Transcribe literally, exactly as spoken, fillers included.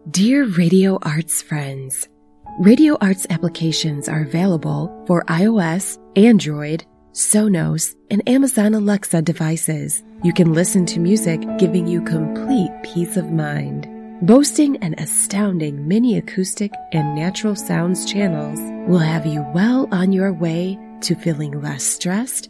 Dear Radio Arts friends, Radio Arts applications are available for iOS, Android, Sonos, and Amazon Alexa devices. You can listen to music giving you complete peace of mind. Boasting an astounding mini acoustic and natural sounds channels will have you well on your way to feeling less stressed